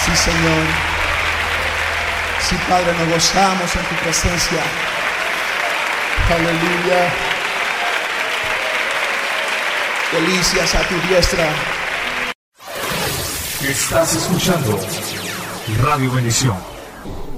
Sí, Señor. Sí, Padre, nos gozamos en tu presencia. Aleluya. Delicias a tu diestra. Estás escuchando Radio Bendición.